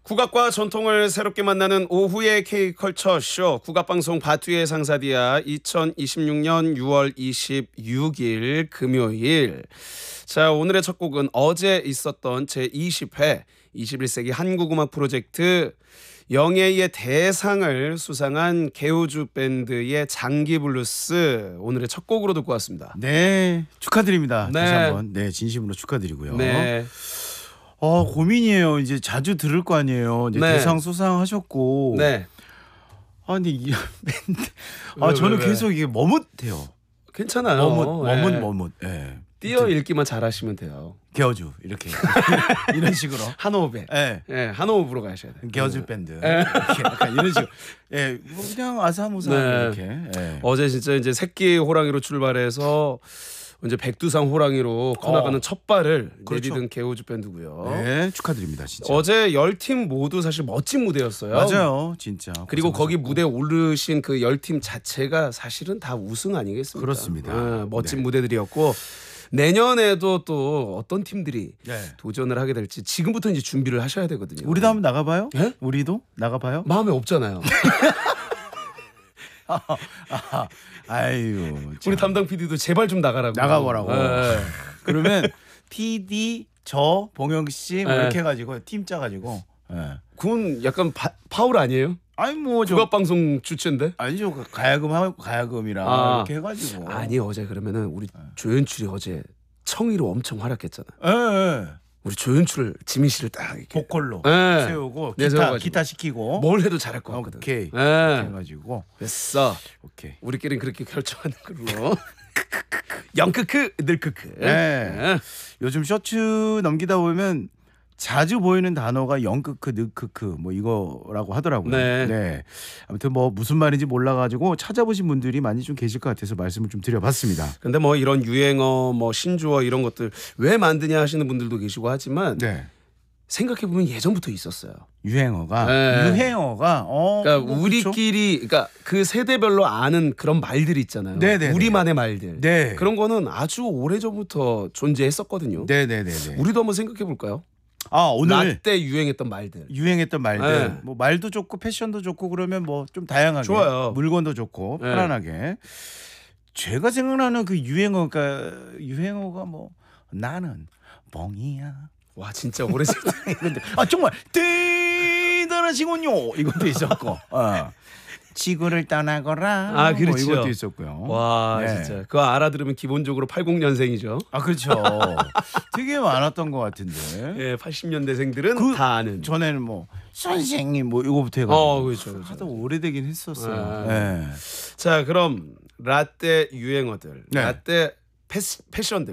국악과 전통을 새롭게 만나는 오후의 K컬처 쇼 국악방송 바투의 상사디아 2026년 6월 26일 금요일. 자, 오늘의 첫 곡은 어제 있었던 제20회 21세기 한국음악 프로젝트 영예의 대상을 수상한 개우주 밴드의 장기블루스 오늘의 첫 곡으로 듣고 왔습니다. 네, 축하드립니다. 네. 다시 한번 진심으로 축하드리고요. 네. 고민이에요. 이제 자주 들을 거 아니에요. 이제 네. 대상 수상하셨고. 네. 근데 이 밴드 왜, 저는 왜? 계속 이게 머뭇해요. 괜찮아요. 머뭇. 예. 띄어 읽기만 잘하시면 돼요. 개어주 이렇게 이런 식으로. 한호흡에. 예. 예, 한호흡으로 가셔야 돼요. 개어주 밴드. 이렇게 약간 이런 식으로. 예, 뭐 그냥 아사무사 네. 이렇게. 예. 어제 진짜 이제 새끼 호랑이로 출발해서 이제 백두산 호랑이로 커나가는 첫 발을 그렇죠. 내디딘 개우주 밴드고요. 네, 축하드립니다, 진짜. 어제 10팀 모두 사실 멋진 무대였어요. 맞아요, 진짜. 그리고 거기 고생하셨고. 무대에 오르신 그 10팀 자체가 사실은 다 우승 아니겠습니까? 그렇습니다. 멋진 네. 무대들이었고 내년에도 또 어떤 팀들이 네. 도전을 하게 될지 지금부터 이제 준비를 하셔야 되거든요. 우리도 한번 나가봐요. 예? 우리도 나가봐요. 마음에 없잖아요. 아유, 우리 담당 PD도 제발 좀 나가라고. 나가보라고. 예. 그러면 PD 저 봉영 씨 뭐 네. 이렇게 해가지고 팀 짜가지고. 예. 그건 약간 파울 아니에요? 아니 뭐저 국악방송 주체인데? 아니죠. 가야금이랑 아. 이렇게 해가지고. 아니 어제 그러면은 우리 조연출이 어제 청이로 엄청 활약했잖아. 예. 우리 조연출을 지민 씨를 딱 이렇게 보컬로 예. 세우고 내세워가지고. 기타 시키고. 뭘 해도 잘할 것 같거든. 오케이. 이렇게 예. 해가지고. 됐어. 오케이. 우리끼리는 그렇게 결정하는 걸로. 영크크 늘크크. 네. 요즘 셔츠 넘기다 보면 자주 보이는 단어가 영크크, 느크크 뭐 이거라고 하더라고요. 네. 아무튼 뭐 무슨 말인지 몰라가지고 찾아보신 분들이 많이 좀 계실 것 같아서 말씀을 좀 드려봤습니다. 근데 뭐 이런 유행어, 뭐 신조어 이런 것들 왜 만드냐 하시는 분들도 계시고 하지만 네. 생각해 보면 예전부터 있었어요. 유행어가 네. 그러니까 그러니까 뭐 우리끼리 그러니까 그 세대별로 아는 그런 말들이 있잖아요. 네네네. 우리만의 말들. 네. 그런 거는 아주 오래전부터 존재했었거든요. 네네네. 우리도 한번 생각해 볼까요? 오늘 라떼 유행했던 말들. 유행했던 말들 네. 뭐 말도 좋고 패션도 좋고 그러면 뭐 좀 다양하게 좋아요. 물건도 좋고 네. 편안하게 제가 생각나는 그 유행어가 뭐 나는 뻥이야. 와 진짜 오래전 이건데 정말 대단하시군요. 이것도 있었고 지구를 떠나거라. 그렇죠. 뭐 이것도 있었고요. 와 네. 진짜 그거 알아들으면 기본적으로 80년생이죠. 그렇죠. 되게 많았던 것 같은데. 예, 80년대생들은 다 아는. 전에는 뭐 선생님 뭐 이거부터 해가지고 그렇죠. 하도 오래되긴 했었어요. 네. 네. 자 그럼 라떼 유행어들, 네. 라떼 패션들